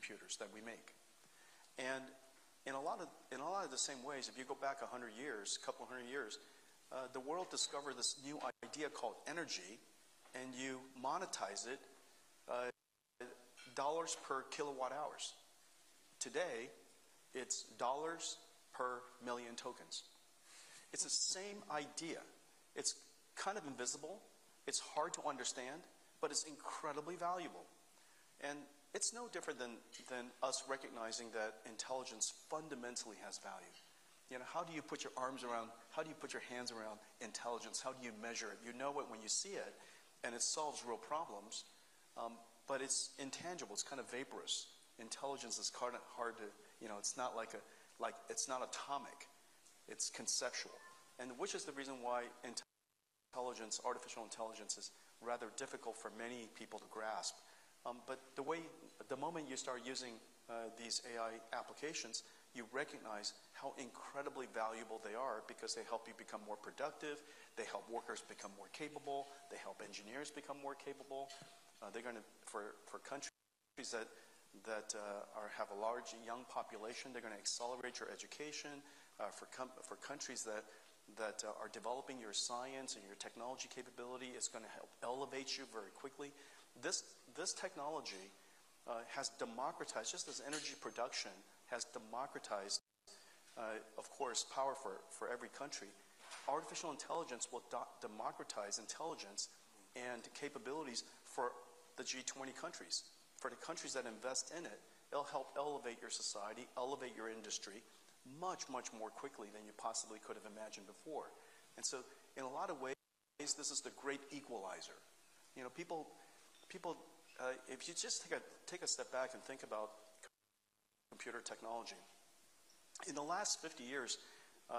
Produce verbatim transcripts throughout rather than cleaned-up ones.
computers that we make. And in a lot of, in a lot of the same ways, if you go back a hundred years, a couple hundred years, uh, the world discovered this new idea called energy, and you monetize it, uh, dollars per kilowatt hours. Today, it's dollars per million tokens. It's the same idea. It's kind of invisible, it's hard to understand, but it's incredibly valuable. And it's no different than, than us recognizing that intelligence fundamentally has value. You know, how do you put your arms around, how do you put your hands around intelligence? How do you measure it? You know it when you see it, and it solves real problems, um, but it's intangible, it's kind of vaporous. Intelligence is kind of hard to, you know, it's not like a, like, it's not atomic, it's conceptual. And which is the reason why intelligence, artificial intelligence is rather difficult for many people to grasp. Um, but the way, the moment you start using uh, these A I applications, you recognize how incredibly valuable they are because they help you become more productive, they help workers become more capable, they help engineers become more capable. Uh, they're going to, for, for countries that, that uh, are, have a large young population, they're going to accelerate your education. Uh, for, com for countries that, that uh, are developing your science and your technology capability, it's going to help elevate you very quickly. This, this technology uh, has democratized, just as energy production has democratized, uh, of course, power for, for every country. Artificial intelligence will democratize intelligence and capabilities for the G twenty countries. For the countries that invest in it, it'll help elevate your society, elevate your industry much, much more quickly than you possibly could have imagined before. And so, in a lot of ways, this is the great equalizer. You know, people, people, uh, if you just take a, take a step back and think about computer technology, in the last fifty years, uh,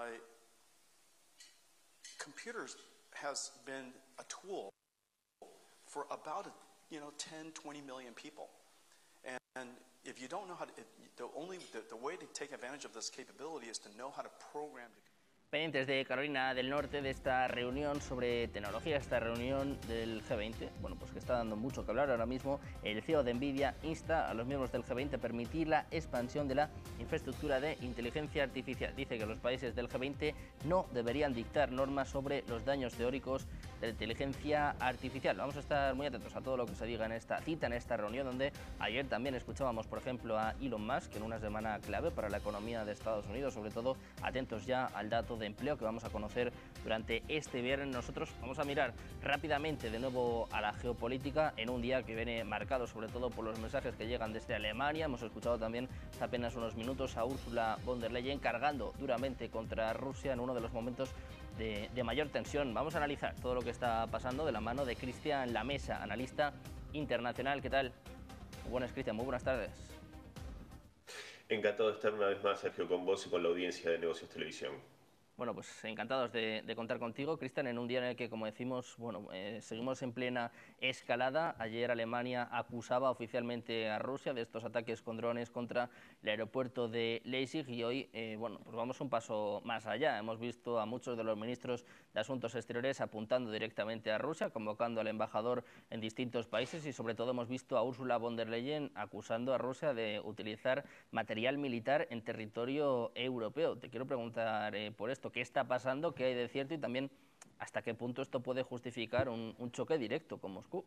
computers has been a tool for about, a, you know, ten, twenty million people. And, and if you don't know how to, it, the only, the, the way to take advantage of this capability is to know how to program. Pendientes de Carolina del Norte de esta reunión sobre tecnología, esta reunión del G veinte, bueno, pues que está dando mucho que hablar ahora mismo. El C E O de Nvidia insta a los miembros del G veinte a permitir la expansión de la infraestructura de inteligencia artificial. Dice que los países del G veinte no deberían dictar normas sobre los daños teóricos de la inteligencia artificial. Vamos a estar muy atentos a todo lo que se diga en esta cita, en esta reunión, donde ayer también escuchábamos, por ejemplo, a Elon Musk en una semana clave para la economía de Estados Unidos, sobre todo atentos ya al dato de empleo que vamos a conocer durante este viernes. Nosotros vamos a mirar rápidamente de nuevo a la geopolítica en un día que viene marcado sobre todo por los mensajes que llegan desde Alemania. Hemos escuchado también hace apenas unos minutos a Ursula von der Leyen cargando duramente contra Rusia en uno de los momentos de, de mayor tensión. Vamos a analizar todo lo que está pasando de la mano de Cristian Lamesa, analista internacional. ¿Qué tal? Muy buenas, Cristian, muy buenas tardes. Encantado de estar una vez más, Sergio, con vos y con la audiencia de Negocios Televisión. Bueno, pues encantados de, de contar contigo, Cristian, en un día en el que, como decimos, bueno, eh, seguimos en plena escalada. Ayer Alemania acusaba oficialmente a Rusia de estos ataques con drones contra el aeropuerto de Leipzig y hoy, eh, bueno, pues vamos un paso más allá. Hemos visto a muchos de los ministros de Asuntos Exteriores apuntando directamente a Rusia, convocando al embajador en distintos países y sobre todo hemos visto a Ursula von der Leyen acusando a Rusia de utilizar material militar en territorio europeo. Te quiero preguntar eh, por esto. ¿Qué está pasando? ¿Qué hay de cierto? Y también, ¿hasta qué punto esto puede justificar un, un choque directo con Moscú?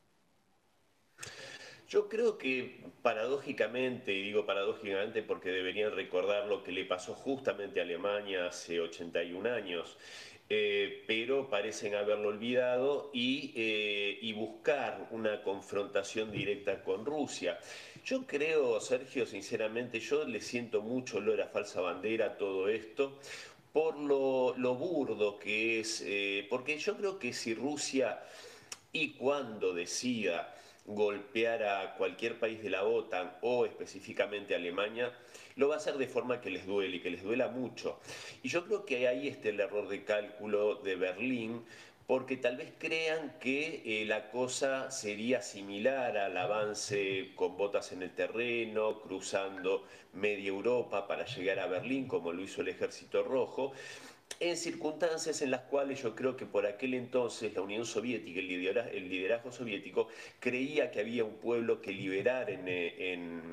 Yo creo que paradójicamente, y digo paradójicamente porque deberían recordar lo que le pasó justamente a Alemania hace ochenta y un años, eh, pero parecen haberlo olvidado y, eh, y buscar una confrontación directa con Rusia. Yo creo, Sergio, sinceramente, yo le siento mucho olor a falsa bandera a todo esto, por lo, lo burdo que es, eh, porque yo creo que si Rusia y cuando decida golpear a cualquier país de la OTAN o específicamente a Alemania, lo va a hacer de forma que les duele y que les duela mucho. Y yo creo que ahí está el error de cálculo de Berlín, porque tal vez crean que eh, la cosa sería similar al avance con botas en el terreno, cruzando media Europa para llegar a Berlín, como lo hizo el Ejército Rojo, en circunstancias en las cuales yo creo que por aquel entonces la Unión Soviética, el liderazgo, el liderazgo soviético, creía que había un pueblo que liberar en, en